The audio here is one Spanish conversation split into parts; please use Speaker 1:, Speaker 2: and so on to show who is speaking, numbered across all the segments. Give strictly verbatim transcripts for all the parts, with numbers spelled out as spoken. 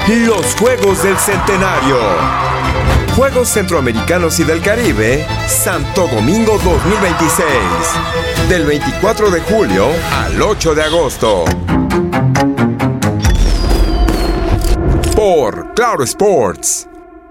Speaker 1: Los Juegos del Centenario. Juegos Centroamericanos y del Caribe, Santo Domingo dos mil veintiséis. Del veinticuatro de julio al ocho de agosto. Por Claro Sports.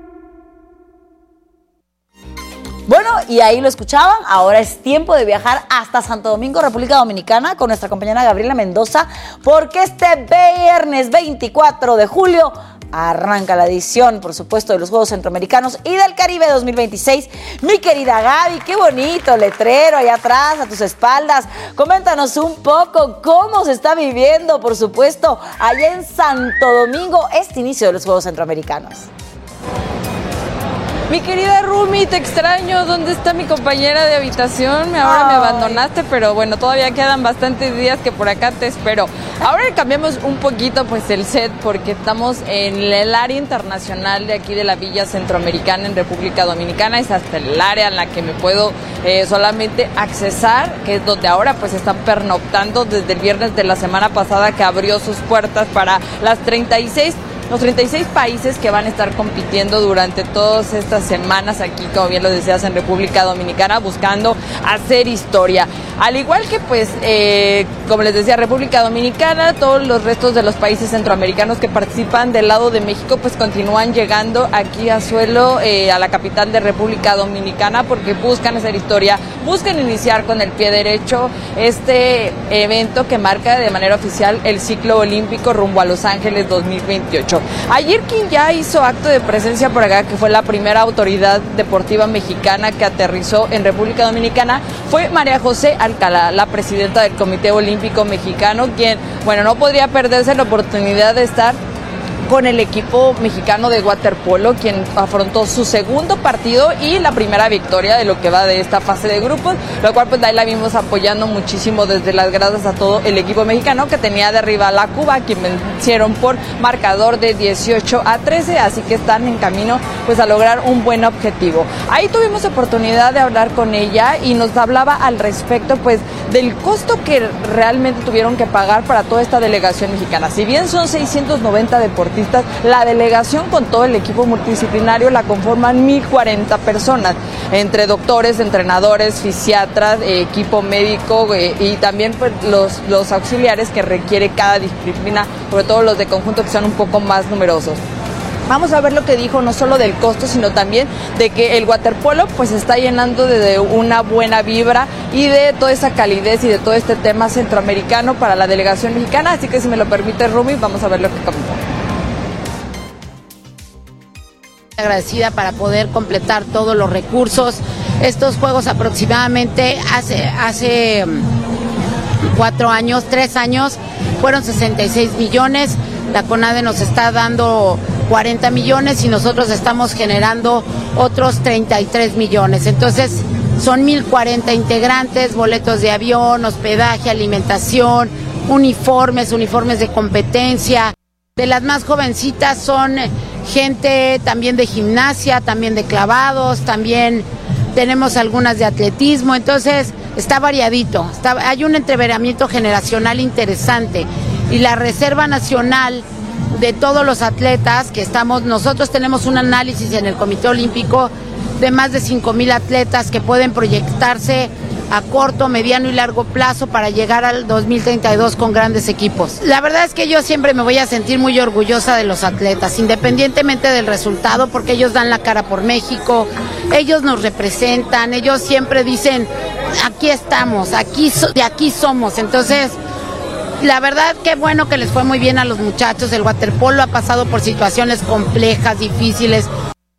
Speaker 2: Bueno, y ahí lo escuchaban, ahora es tiempo de viajar hasta Santo Domingo, República Dominicana, con nuestra compañera Gabriela Mendoza, porque este viernes veinticuatro de julio arranca la edición, por supuesto, de los Juegos Centroamericanos y del Caribe dos mil veintiséis. Mi querida Gaby, qué bonito letrero allá atrás, a tus espaldas. Coméntanos un poco cómo se está viviendo, por supuesto, allá en Santo Domingo, este inicio de los Juegos Centroamericanos.
Speaker 3: Mi querida Rumi, te extraño. ¿Dónde está mi compañera de habitación? Ahora Ay. me abandonaste, pero bueno, todavía quedan bastantes días que por acá te espero. Ahora cambiamos un poquito pues el set porque estamos en el área internacional de aquí de la Villa Centroamericana en República Dominicana. Es hasta el área en la que me puedo eh, solamente accesar, que es donde ahora pues están pernoctando desde el viernes de la semana pasada que abrió sus puertas para las treinta y seis Los treinta y seis países que van a estar compitiendo durante todas estas semanas aquí, como bien lo decías, en República Dominicana, buscando hacer historia. Al igual que, pues, eh, como les decía, República Dominicana, todos los restos de los países centroamericanos que participan del lado de México, pues continúan llegando aquí a suelo, eh, a la capital de República Dominicana, porque buscan hacer historia, buscan iniciar con el pie derecho este evento que marca de manera oficial el ciclo olímpico rumbo a Los Ángeles dos mil veintiocho. Ayer quien ya hizo acto de presencia por acá, que fue la primera autoridad deportiva mexicana que aterrizó en República Dominicana, fue María José Alcalá, la presidenta del Comité Olímpico Mexicano, quien, bueno, no podría perderse la oportunidad de estar con el equipo mexicano de waterpolo, quien afrontó su segundo partido y la primera victoria de lo que va de esta fase de grupos, lo cual pues ahí la vimos apoyando muchísimo desde las gradas a todo el equipo mexicano, que tenía de rival a Cuba, quien vencieron por marcador de dieciocho a trece, así que están en camino pues a lograr un buen objetivo. Ahí tuvimos oportunidad de hablar con ella y nos hablaba al respecto pues del costo que realmente tuvieron que pagar para toda esta delegación mexicana. Si bien son seiscientos noventa deportistas, la delegación con todo el equipo multidisciplinario la conforman mil cuarenta personas, entre doctores, entrenadores, fisiatras, eh, equipo médico eh, y también pues, los, los auxiliares que requiere cada disciplina, sobre todo los de conjunto que son un poco más numerosos. Vamos a ver lo que dijo, no solo del costo, sino también de que el waterpolo pues está llenando de, de una buena vibra y de toda esa calidez y de todo este tema centroamericano para la delegación mexicana. Así que si me lo permite, Rumi, vamos a ver lo que comentó.
Speaker 4: Agradecida para poder completar todos los recursos. Estos juegos aproximadamente hace, hace cuatro años, tres años, fueron sesenta y seis millones. La CONADE nos está dando cuarenta millones y nosotros estamos generando otros treinta y tres millones. Entonces son mil cuarenta integrantes, boletos de avión, hospedaje, alimentación, uniformes, uniformes de competencia. De las más jovencitas son gente también de gimnasia, también de clavados, también tenemos algunas de atletismo, entonces está variadito, está, hay un entreveramiento generacional interesante y la Reserva Nacional de todos los atletas que estamos, nosotros tenemos un análisis en el Comité Olímpico de más de cinco mil atletas que pueden proyectarse a corto, mediano y largo plazo para llegar al dos mil treinta y dos con grandes equipos. La verdad es que yo siempre me voy a sentir muy orgullosa de los atletas, independientemente del resultado, porque ellos dan la cara por México, ellos nos representan, ellos siempre dicen, aquí estamos, aquí so- de aquí somos. Entonces, la verdad que bueno que les fue muy bien a los muchachos. El waterpolo ha pasado por situaciones complejas, difíciles.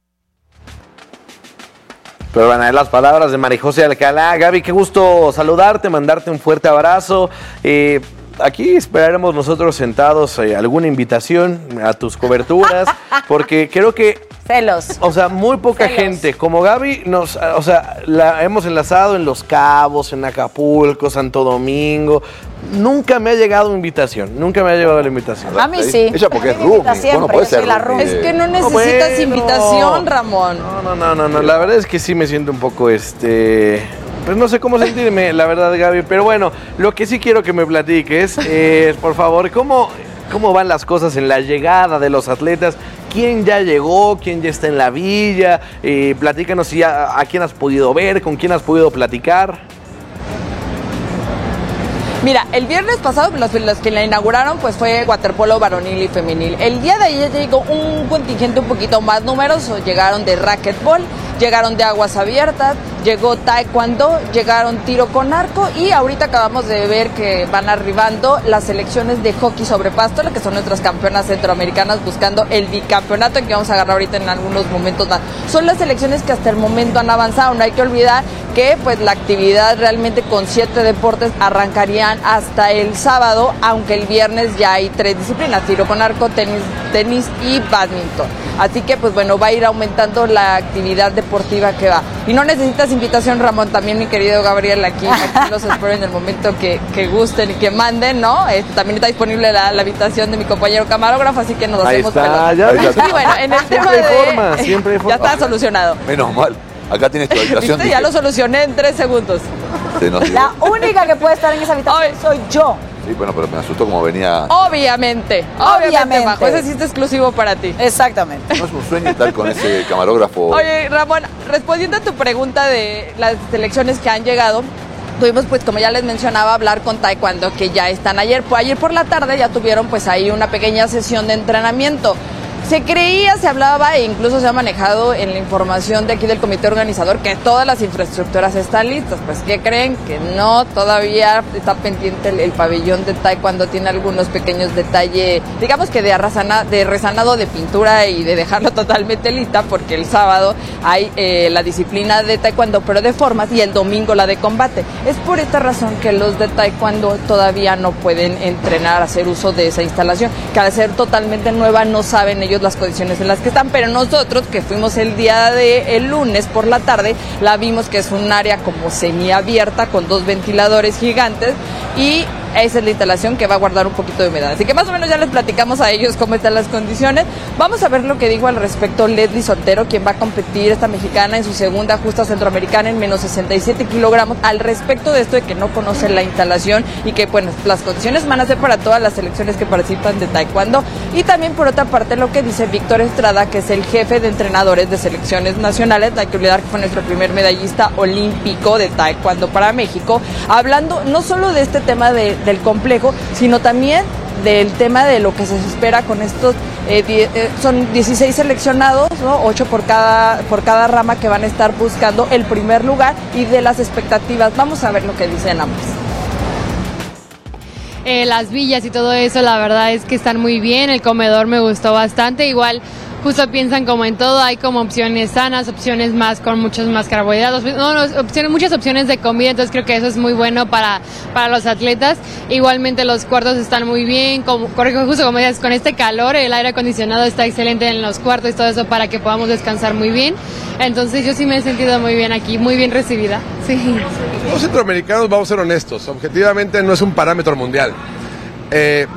Speaker 5: Pero van a ver las palabras de María José Alcalá. Gaby, qué gusto saludarte, mandarte un fuerte abrazo. Eh, aquí esperaremos nosotros sentados eh, alguna invitación a tus coberturas, porque creo que...
Speaker 2: Celos.
Speaker 5: O sea, muy poca
Speaker 2: Celos.
Speaker 5: gente como Gaby, nos, o sea, la hemos enlazado en Los Cabos, en Acapulco, Santo Domingo. Nunca me ha llegado invitación, nunca me ha llegado la invitación.
Speaker 2: A mí sí.
Speaker 6: Ella porque
Speaker 2: A
Speaker 6: es
Speaker 2: mí me invita
Speaker 6: Rumi.
Speaker 2: siempre,
Speaker 6: Bueno, puede
Speaker 2: yo soy
Speaker 6: ser
Speaker 2: la
Speaker 6: Rumi.
Speaker 2: Rumi.
Speaker 3: Es que no necesitas
Speaker 5: Bueno.
Speaker 3: invitación, Ramón.
Speaker 5: No, no, no, no, no, la verdad es que sí me siento un poco, este... Pues no sé cómo sentirme, la verdad, Gaby. Pero bueno, lo que sí quiero que me platiques es, por favor, cómo... ¿Cómo van las cosas en la llegada de los atletas? ¿Quién ya llegó? ¿Quién ya está en la villa? Eh, platícanos si a, a quién has podido ver, con quién has podido platicar.
Speaker 3: Mira, el viernes pasado los, los que la inauguraron pues fue waterpolo varonil y femenil. El día de ayer llegó un contingente un poquito más numeroso. Llegaron de racquetball, llegaron de aguas abiertas, llegó taekwondo, llegaron tiro con arco y ahorita acabamos de ver que van arribando las selecciones de hockey sobre pasto, que son nuestras campeonas centroamericanas buscando el bicampeonato que vamos a agarrar ahorita en algunos momentos más. Son las selecciones que hasta el momento han avanzado. No hay que olvidar que pues la actividad realmente con siete deportes arrancarían hasta el sábado, aunque el viernes ya hay tres disciplinas, tiro con arco, tenis, tenis y badminton. Así que pues bueno, va a ir aumentando la actividad deportiva que va. Y no necesitas invitación, Ramón, también mi querido Gabriel, aquí, aquí los espero en el momento que, que gusten y que manden, ¿no? Eh, también está disponible la, la habitación de mi compañero camarógrafo, así que nos
Speaker 5: Ahí
Speaker 3: hacemos
Speaker 5: está, ya,
Speaker 3: pelotas. Y bueno, en el tema
Speaker 5: siempre hay
Speaker 3: de...
Speaker 5: forma, siempre hay forma.
Speaker 3: Ya está solucionado.
Speaker 6: Menos mal. Acá tienes tu habitación.
Speaker 3: ¿Viste? Ya lo solucioné en tres segundos.
Speaker 6: Se nos dio.
Speaker 2: La única que puede estar en esa habitación
Speaker 3: Ay.
Speaker 2: soy yo.
Speaker 6: Sí, bueno, pero me asustó como venía.
Speaker 3: Obviamente, obviamente,
Speaker 2: Obviamente.
Speaker 3: Majo, ese sí es exclusivo para ti.
Speaker 2: Exactamente.
Speaker 6: No es un sueño estar con ese camarógrafo.
Speaker 3: Oye, Ramón, respondiendo a tu pregunta de las selecciones que han llegado, tuvimos, pues, como ya les mencionaba, hablar con taekwondo, que ya están ayer. Pues ayer por la tarde ya tuvieron, pues, ahí una pequeña sesión de entrenamiento. Se creía, se hablaba e incluso se ha manejado en la información de aquí del comité organizador que todas las infraestructuras están listas. Pues, ¿qué creen? Que no, todavía está pendiente el, el pabellón de taekwondo, tiene algunos pequeños detalles, digamos que de, arrasana, de resanado de pintura y de dejarlo totalmente lista, porque el sábado hay eh, la disciplina de taekwondo, pero de formas, y el domingo la de combate. Es por esta razón que los de taekwondo todavía no pueden entrenar, hacer uso de esa instalación, que al ser totalmente nueva no saben ellos las condiciones en las que están, pero nosotros que fuimos el día de el lunes por la tarde, la vimos que es un área como semiabierta con dos ventiladores gigantes y esa es la instalación que va a guardar un poquito de humedad. Así que más o menos ya les platicamos a ellos cómo están las condiciones. Vamos a ver lo que dijo al respecto Leslie Soltero, quien va a competir, esta mexicana, en su segunda justa centroamericana en menos sesenta y siete kilogramos, al respecto de esto de que no conoce la instalación y que, bueno, las condiciones van a ser para todas las selecciones que participan de taekwondo. Y también, por otra parte, lo que dice Víctor Estrada, que es el jefe de entrenadores de selecciones nacionales, la que olvidar que fue nuestro primer medallista olímpico de taekwondo para México, hablando no solo de este tema de del complejo, sino también del tema de lo que se espera con estos, eh, die, eh, son dieciséis seleccionados, ¿no? ocho por cada, por cada rama que van a estar buscando el primer lugar y de las expectativas. Vamos a ver lo que dicen ambos.
Speaker 7: Eh, las villas y todo eso, la verdad es que están muy bien, el comedor me gustó bastante, igual justo piensan como en todo, hay como opciones sanas, opciones más con muchos más carbohidratos, no, no, opciones, muchas opciones de comida, entonces creo que eso es muy bueno para, para los atletas. Igualmente los cuartos están muy bien, como, justo como dices, con este calor, el aire acondicionado está excelente en los cuartos y todo eso para que podamos descansar muy bien, entonces yo sí me he sentido muy bien aquí, muy bien recibida. Sí.
Speaker 8: Los centroamericanos, vamos a ser honestos, objetivamente no es un parámetro mundial. Eh,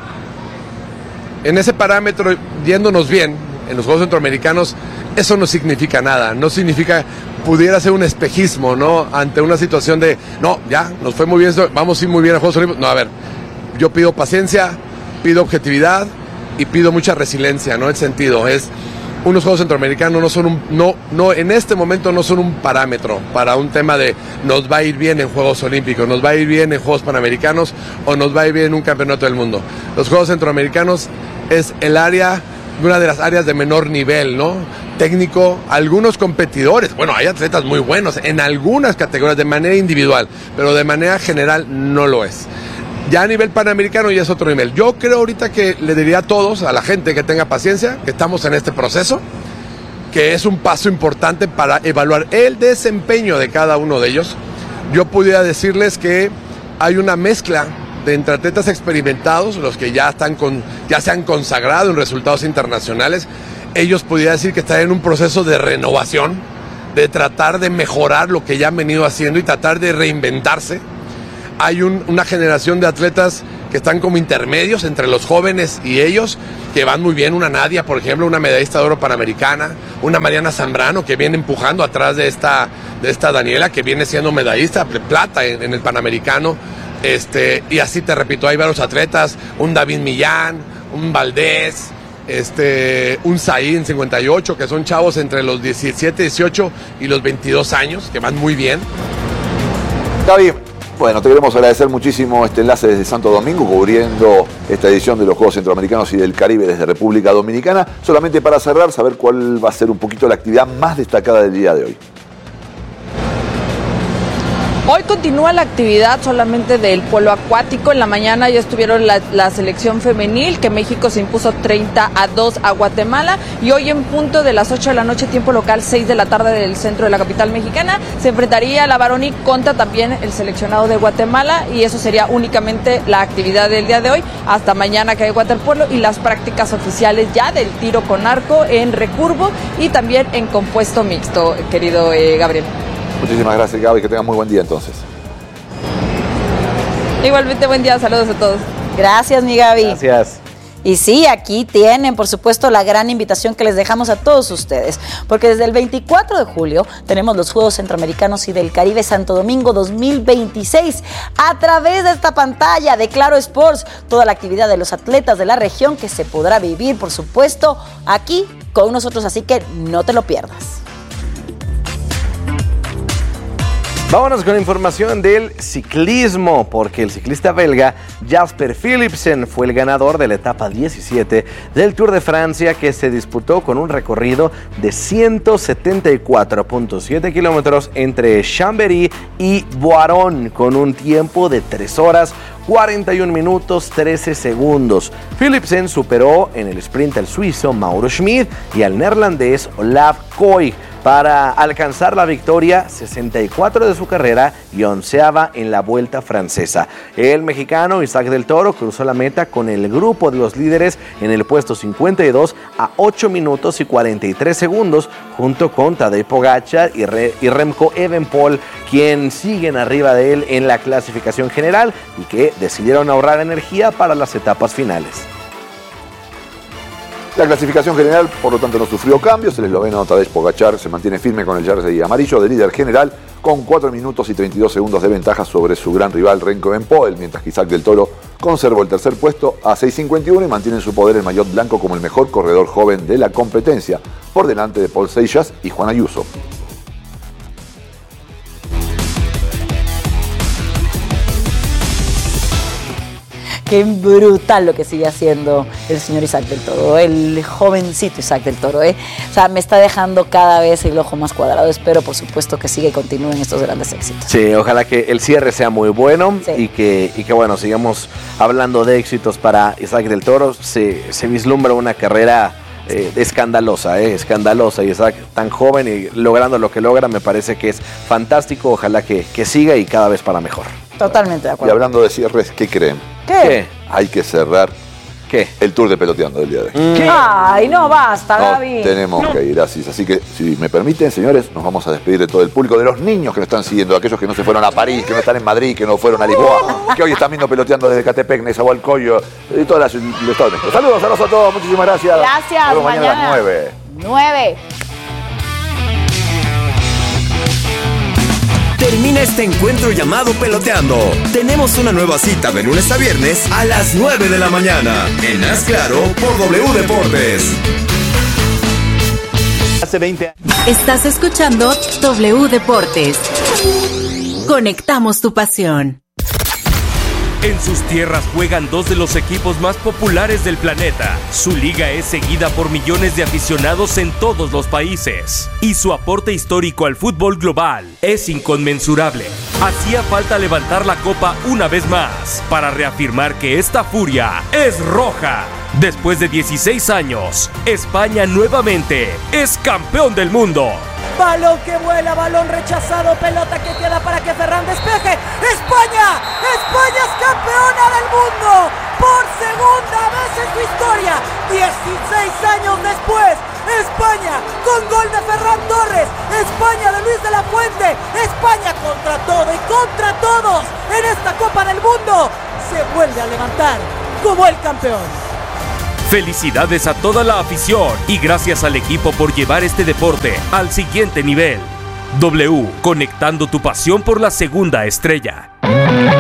Speaker 8: en ese parámetro, yéndonos bien, en los Juegos Centroamericanos, eso no significa nada, no significa, pudiera ser un espejismo, ¿no? Ante una situación de, no, ya, nos fue muy bien, vamos a ir muy bien a Juegos Olímpicos. No, a ver, yo pido paciencia, pido objetividad y pido mucha resiliencia, ¿no? El sentido es, unos Juegos Centroamericanos no son un, no, no, en este momento no son un parámetro para un tema de nos va a ir bien en Juegos Olímpicos, nos va a ir bien en Juegos Panamericanos o nos va a ir bien en un campeonato del mundo. Los Juegos Centroamericanos es el área, una de las áreas de menor nivel, ¿no? Técnico, algunos competidores, bueno, hay atletas muy buenos en algunas categorías de manera individual, pero de manera general no lo es. Ya a nivel panamericano ya es otro nivel. Yo creo ahorita que le diría a todos, a la gente que tenga paciencia, que estamos en este proceso, que es un paso importante para evaluar el desempeño de cada uno de ellos. Yo pudiera decirles que hay una mezcla de entre atletas experimentados, los que ya están con, ya se han consagrado en resultados internacionales. Ellos pudiera decir que están en un proceso de renovación, de tratar de mejorar lo que ya han venido haciendo y tratar de reinventarse. Hay un, una generación de atletas que están como intermedios entre los jóvenes y ellos, que van muy bien. Una Nadia, por ejemplo, una medallista de oro panamericana, una Mariana Zambrano, que viene empujando atrás de esta, de esta Daniela, que viene siendo medallista de plata en, en el Panamericano. Este, y así te repito, hay varios atletas, un David Millán, un Valdés, este, un Zayn cincuenta y ocho, que son chavos entre los diecisiete, dieciocho y los veintidós años, que van muy bien.
Speaker 6: Gaby, bueno, te queremos agradecer muchísimo este enlace desde Santo Domingo, cubriendo esta edición de los Juegos Centroamericanos y del Caribe desde República Dominicana. Solamente para cerrar, saber cuál va a ser un poquito la actividad más destacada del día de hoy.
Speaker 3: Hoy continúa la actividad solamente del polo acuático. En la mañana ya estuvieron la, la selección femenil, que México se impuso treinta a dos a Guatemala. Y hoy en punto de las ocho de la noche, tiempo local, seis de la tarde del centro de la capital mexicana, se enfrentaría la varonil contra también el seleccionado de Guatemala. Y eso sería únicamente la actividad del día de hoy. Hasta mañana que hay waterpolo y las prácticas oficiales ya del tiro con arco en recurvo y también en compuesto mixto, querido eh, Gabriel.
Speaker 6: Muchísimas gracias, Gaby, que tengas muy buen día entonces.
Speaker 3: Igualmente, buen día, saludos a todos.
Speaker 2: Gracias, mi Gaby.
Speaker 5: Gracias.
Speaker 2: Y sí, aquí tienen, por supuesto, la gran invitación que les dejamos a todos ustedes, porque desde el veinticuatro de julio tenemos los Juegos Centroamericanos y del Caribe Santo Domingo dos mil veintiséis. A través de esta pantalla de Claro Sports, toda la actividad de los atletas de la región que se podrá vivir, por supuesto, aquí con nosotros, así que no te lo pierdas.
Speaker 5: Vámonos con información del ciclismo, porque el ciclista belga Jasper Philipsen fue el ganador de la etapa diecisiete del Tour de Francia, que se disputó con un recorrido de ciento setenta y cuatro punto siete kilómetros entre Chambéry y Boiron, con un tiempo de tres horas, cuarenta y un minutos, trece segundos. Philipsen superó en el sprint al suizo Mauro Schmid y al neerlandés Olav Koig para alcanzar la victoria sesenta y cuatro de su carrera y onceava en la Vuelta Francesa. El mexicano Isaac del Toro cruzó la meta con el grupo de los líderes en el puesto cincuenta y dos a ocho minutos y cuarenta y tres segundos, junto con Tadej Pogačar y, Re y Remco Evenepoel, quien siguen arriba de él en la clasificación general y que decidieron ahorrar energía para las etapas finales.
Speaker 6: La clasificación general, por lo tanto, no sufrió cambios. El esloveno Tadej Pogačar se mantiene firme con el jersey amarillo de líder general, con cuatro minutos y treinta y dos segundos de ventaja sobre su gran rival Remco Evenepoel, mientras que Isaac del Toro conservó el tercer puesto a seis cincuenta y uno y mantiene en su poder el maillot blanco como el mejor corredor joven de la competencia, por delante de Paul Seixas y Juan Ayuso.
Speaker 2: Qué brutal lo que sigue haciendo el señor Isaac del Toro, el jovencito Isaac del Toro, ¿eh? O sea, me está dejando cada vez el ojo más cuadrado. Espero, por supuesto, que siga y continúen estos grandes éxitos.
Speaker 5: Sí, ojalá que el cierre sea muy bueno, sí. y, que, y que, bueno, sigamos hablando de éxitos para Isaac del Toro. Se, se vislumbra una carrera eh, escandalosa, eh, escandalosa. Isaac tan joven y logrando lo que logra, me parece que es fantástico. Ojalá que, que siga y cada vez para mejor.
Speaker 2: Totalmente de acuerdo.
Speaker 6: Y hablando de cierres, ¿qué creen?
Speaker 2: ¿Qué?
Speaker 5: ¿Qué?
Speaker 6: Hay que cerrar
Speaker 5: ¿Qué?
Speaker 6: el tour de peloteando del día de hoy.
Speaker 2: ¿Qué? Ay, no, basta,
Speaker 6: No,
Speaker 2: Gaby.
Speaker 6: tenemos
Speaker 2: no.
Speaker 6: que ir así. Así que, si me permiten, señores, nos vamos a despedir de todo el público, de los niños que nos están siguiendo, de aquellos que no se fueron a París, que no están en Madrid, que no fueron a Lisboa, que hoy están viendo peloteando desde Catepec, Nezahualcóyotl, y todas las, los Estados Unidos. Saludos a nosotros, muchísimas gracias.
Speaker 2: Gracias,
Speaker 6: Nos vemos mañana a las
Speaker 2: mañana.
Speaker 6: nueve.
Speaker 2: Nueve.
Speaker 1: Termina este encuentro llamado Peloteando. Tenemos una nueva cita de lunes a viernes a las nueve de la mañana. En Haz Claro por W Deportes.
Speaker 5: Hace veinte años.
Speaker 9: Estás escuchando W Deportes. Conectamos tu pasión.
Speaker 10: En sus tierras juegan dos de los equipos más populares del planeta. Su liga es seguida por millones de aficionados en todos los países. Y su aporte histórico al fútbol global es inconmensurable. Hacía falta levantar la copa una vez más para reafirmar que esta furia es roja. Después de dieciséis años, España nuevamente es campeón del mundo.
Speaker 11: Balón que vuela, balón rechazado, pelota que queda para que Ferran despeje. ¡España! ¡España es campeona del mundo! Por segunda vez en su historia, dieciséis años después, España con gol de Ferran Torres, España de Luis de la Fuente, España contra todo y contra todos en esta Copa del Mundo, se vuelve a levantar como el campeón.
Speaker 10: Felicidades a toda la afición y gracias al equipo por llevar este deporte al siguiente nivel. W, conectando tu pasión por la segunda estrella.